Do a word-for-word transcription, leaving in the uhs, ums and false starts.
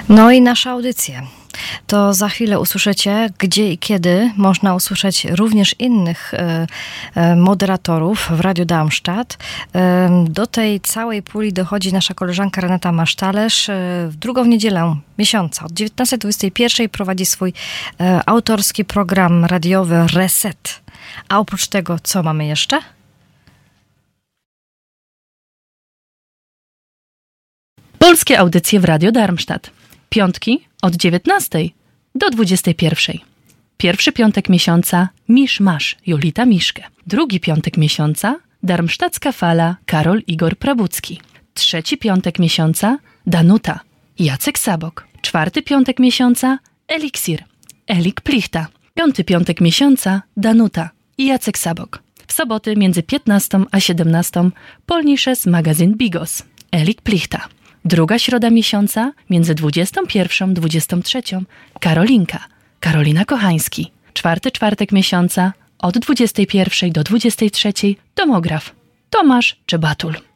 No i nasza audycja. To za chwilę usłyszycie, gdzie i kiedy można usłyszeć również innych e, e, moderatorów w Radiu Darmstadt. E, do tej całej puli dochodzi nasza koleżanka Renata Masztalerz. E, w drugą niedzielę miesiąca od dziewiętnastej do dwudziestej pierwszej prowadzi swój e, autorski program radiowy Reset. A oprócz tego, co mamy jeszcze? Polskie audycje w Radio Darmstadt. Piątki od dziewiętnastej do dwudziestej pierwszej. Pierwszy piątek miesiąca Misz Masz, Julita Miszke. Drugi piątek miesiąca Darmstadtska Fala, Karol Igor Prabucki. Trzeci piątek miesiąca Danuta, Jacek Sabok. Czwarty piątek miesiąca Eliksir, Elik Plichta. Piąty piątek miesiąca Danuta i Jacek Sabok. W soboty między piętnastą a siedemnastą Polnisches Magazyn Bigos, Elik Plichta. Druga środa miesiąca między dwudziestą pierwszą a dwudziestą trzecią Karolinka, Karolina Kochański. Czwarty czwartek miesiąca od dwudziestej pierwszej do dwudziestej trzeciej Tomograf, Tomasz Czebatul.